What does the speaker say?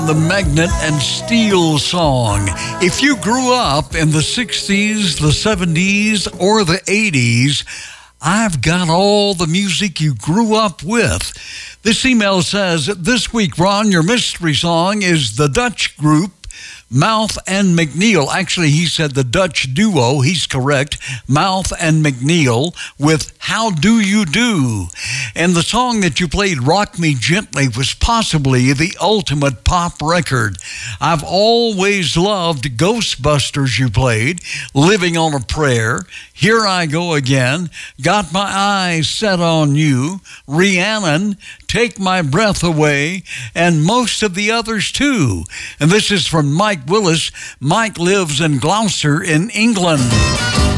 The Magnet and Steel song. If you grew up in the 60s, the 70s, or the 80s, I've got all the music you grew up with. This email says, this week, Ron, your mystery song is the Dutch group Mouth and McNeil. Actually, he said the Dutch duo. He's correct. Mouth and McNeil with How Do You Do? And the song that you played, Rock Me Gently, was possibly the ultimate pop record. I've always loved Ghostbusters you played, Living on a Prayer, Here I Go Again, Got My Eyes Set on You, Rhiannon, Take My Breath Away, and most of the others too. And this is from Mike Willis. Mike lives in Gloucester in England.